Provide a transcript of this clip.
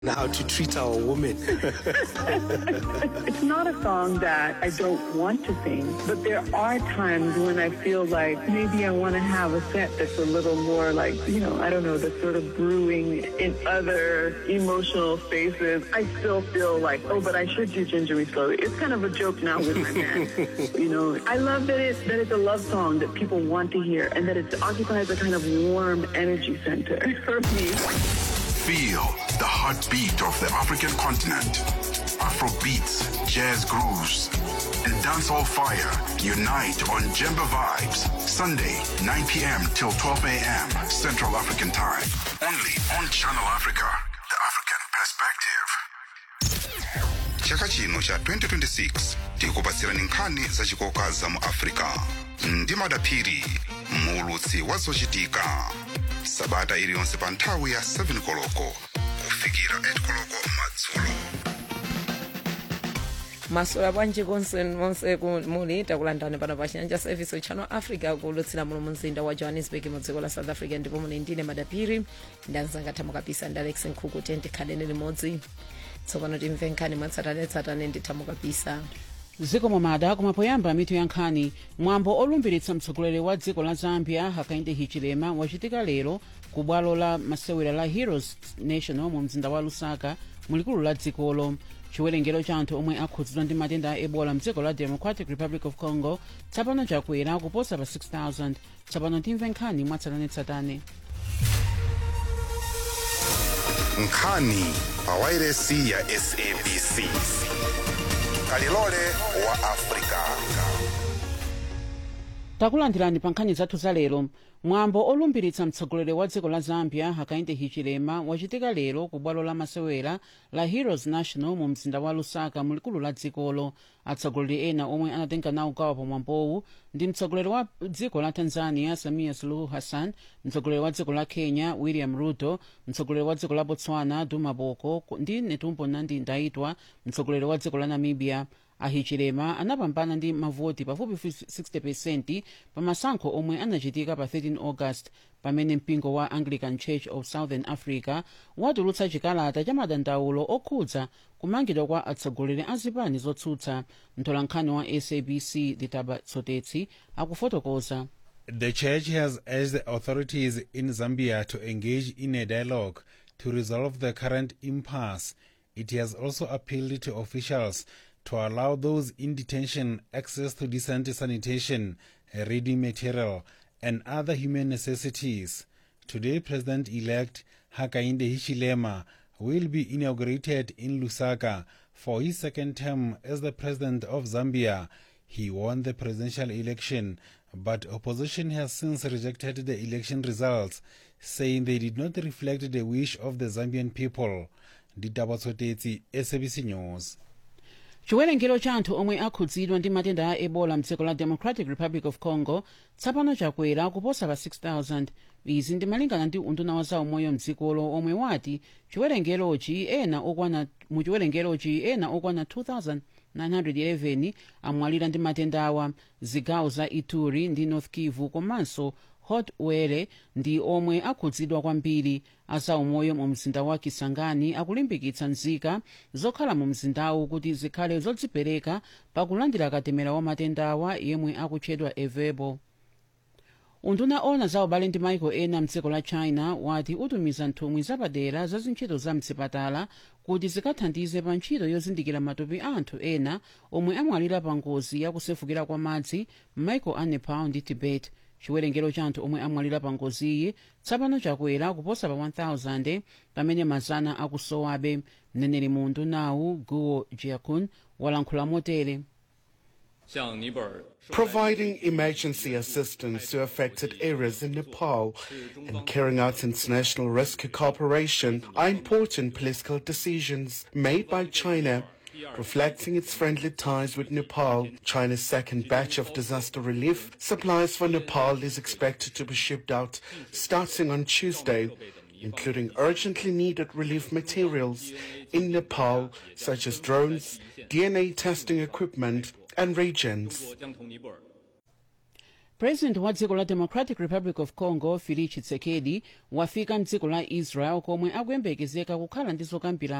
how to treat our women. It's not a song that I don't want to sing, but there are times when I feel like maybe I want to have a set that's a little more like, I don't know, that's sort of brewing in other emotional spaces. I still feel like, but I should do Ginger Me Slowly. It's kind of a joke now with my man. I love that it's a love song that people want to hear and that it occupies a kind of warm energy center for me. Feel the heartbeat of the African continent. Afro beats, jazz grooves, and dancehall fire unite on Jemba Vibes. Sunday, 9 p.m. till 12 a.m. Central African Time. Only on Channel Africa, the African perspective. Chaka chino cha 2026 tikupatsirani nkhani zachikoka za mu Africa ndi madaphiri muulutsi wa zochitika sabata iliyonse pa nthawi ya 7 koloko kufikira 8 koloko madzulo. Maswera bwanji konse muli takulandani pano pa Chinyanja Service Channel Africa kulutsira muno mumzinda wa Johannesburg mu dziko la South Africa, ndipo muli ndine madaphiri ndanzanga thamo kapisa ndi Alex Nkhuku tikhaleni limodzi tsopano timve nkhani mwatsatanetsatane ndi thamo kapisa. Ziko momada kumapoyamba mitu ya nkhani. Mwambo olumbiritsa mtsogoleri wa dziko la Zambia Hakainde Hichilema wachitika lero ku bwalo la masewera la Heroes National mu mzinda wa Lusaka mulikulu la dzikolo. Chiwerengero cha anthu omwe akhudzidwa ndi matenda a Ebola mdziko la Democratic Republic of Congo tsapano chakwera kuposa pa 6,000. Tsapano timve nkhani mwatsatanetsatane. Nkhani pa wailesi ya SABC. Kalilole wa Afrika. Takulandirani pa nkhani zathu za lero. Mwambo olumbiritsa mtsogoleri wa dziko la Zambia Hakainde Hichilema wachitika lero ku bwalo la masewera la Heroes National mu mzinda wa Lusaka mulikulu la dzikolo. Atsogoleri ena omwe anatenga nawo gawo pa mwambowu ndi mtsogoleri wa dziko la Tanzania Samia Suluhu Hassan, mtsogoleri wa dziko la Kenya William Ruto, mtsogoleri wa dziko la Botswana Duma Boko ndi Netumbo Nandi-Ndaitwah, mtsogoleri wa dziko la Namibia. Hichilema anapambana ndi mavoti pafupi 60% pa masankho omwe anachitika pa 13 August pamene mpingo wa Anglican Church of Southern Africa watulutsa chikalata cha madandaulo okhudza kumangidwa kwa atsogoleri a zipani zotsutsa. Mtolankhani wa SABC Ditaba Tsotetsi akufotokoza. The church has urged the authorities in Zambia to engage in a dialogue to resolve the current impasse. It has also appealed to officials to allow those in detention access to decent sanitation, reading material, and other human necessities. Today, President-elect Hakainde Hichilema will be inaugurated in Lusaka for his second term as the President of Zambia. He won the presidential election, but opposition has since rejected the election results, saying they did not reflect the wish of the Zambian people. Ditaba Tsotetsi, SABC News. Chiwerengero cha anthu omwe akhudzidwa ndi matenda a Ebola mdziko la Democratic Republic of Congo tsapano chakwera kuposa pa 6,000. Izi ndi malingana ndi unduna wa zaumoyo mdzikolo omwe wati chiwerengerochi ena okwana 2,911 amwalira ndi matenda awa. Zigawo za Ituri ndi North Kivu komanso Hot Wele ndi omwe akhudzidwa kwambiri. Azaumoyo mu mzinda wa Kisangani akulimbikitsa nzika zokhala mu mzindawu kuti zikhale zodzipereka pakulandira katemera wa matenda awa yemwe akutchedwa Evebo. Unduna ona za ubale ndi maiko ena mdziko la China wati utumiza nthumwi zapadera za zintchito za mzipatala kuti zikathandize pa ntchito yozindikira matupi a anthu ena omwe amwalira pa ngozi yakusefukira kwa madzi m'maiko a Nepal ndi Tibet. Chiwerengero cha anthu omwe amwalira pa ngoziyi tsapano chakwera kuposa pa 1,000 pamene mazana akusowabe. Mneneri mu undunawu Guo Jiakun walankhula motere. Providing emergency assistance to affected areas in Nepal and carrying out international rescue cooperation are important political decisions made by China, reflecting its friendly ties with Nepal. China's second batch of disaster relief supplies for Nepal is expected to be shipped out starting on Tuesday, including urgently needed relief materials in Nepal, such as drones, DNA testing equipment, and reagents. president wa dziko la democratic republic of congo felix tshisekedi wafika mdziko la israel komwe akuyembekezeka kukhala ndi zokambirana